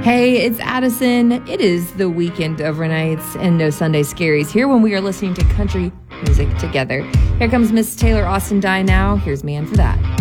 Hey, it's Addison. It is the weekend overnights and no Sunday scaries here when we are listening to country music together. Here comes Miss Taylor Austin Die Now. Here's Man for That.